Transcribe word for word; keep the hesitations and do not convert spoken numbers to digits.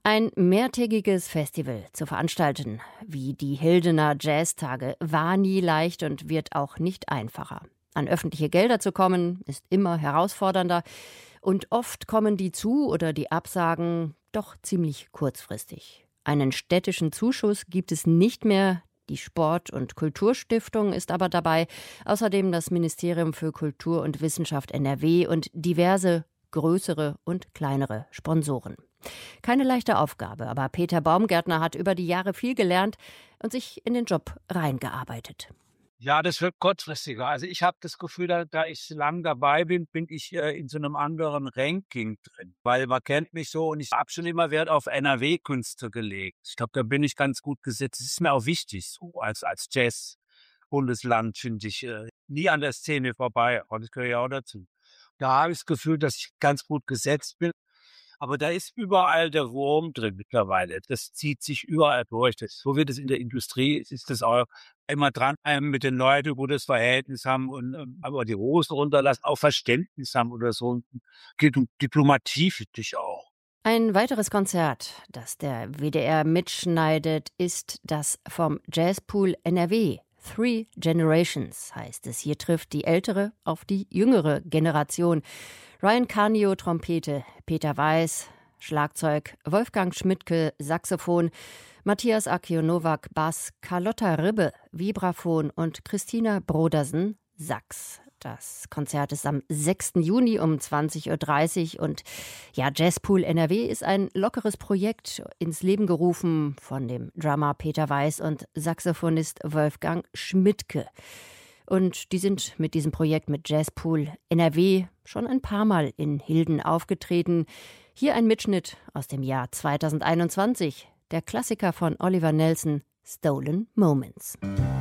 Ein mehrtägiges Festival zu veranstalten, wie die Hildener Jazztage, war nie leicht und wird auch nicht einfacher. An öffentliche Gelder zu kommen, ist immer herausfordernder und oft kommen die Zu- oder die Absagen doch ziemlich kurzfristig. Einen städtischen Zuschuss gibt es nicht mehr, die Sport- und Kulturstiftung ist aber dabei, außerdem das Ministerium für Kultur und Wissenschaft N R W und diverse größere und kleinere Sponsoren. Keine leichte Aufgabe, aber Peter Baumgärtner hat über die Jahre viel gelernt und sich in den Job reingearbeitet. Ja, das wird kurzfristiger. Also ich habe das Gefühl, da, da ich lang dabei bin, bin ich äh, in so einem anderen Ranking drin. Weil man kennt mich so und ich habe schon immer Wert auf N R W-Künste gelegt. Ich glaube, da bin ich ganz gut gesetzt. Das ist mir auch wichtig, so als, als Jazz-Bundesland, finde ich, äh, nie an der Szene vorbei. Und das gehört ja auch dazu. Da habe ich das Gefühl, dass ich ganz gut gesetzt bin. Aber da ist überall der Wurm drin mittlerweile. Das zieht sich überall durch. Das, so wird es in der Industrie, ist das auch immer dran, mit den Leuten, wo das Verhältnis haben und ähm, aber die Hosen runterlassen, auch Verständnis haben oder so. Und geht um Diplomatie, finde ich auch. Ein weiteres Konzert, das der W D R mitschneidet, ist das vom Jazzpool N R W. Three Generations heißt es. Hier trifft die ältere auf die jüngere Generation. Ryan Canio, Trompete, Peter Weiß, Schlagzeug, Wolfgang Schmidtke, Saxophon, Matthias Akio-Nowak, Bass, Carlotta Ribbe, Vibraphon und Christina Brodersen, Sax. Das Konzert ist am sechsten Juni um zwanzig Uhr dreißig und ja, Jazzpool N R W ist ein lockeres Projekt ins Leben gerufen von dem Drummer Peter Weiß und Saxophonist Wolfgang Schmidtke. Und die sind mit diesem Projekt mit Jazzpool N R W schon ein paar Mal in Hilden aufgetreten. Hier ein Mitschnitt aus dem Jahr zweitausendeinundzwanzig, der Klassiker von Oliver Nelson, Stolen Moments.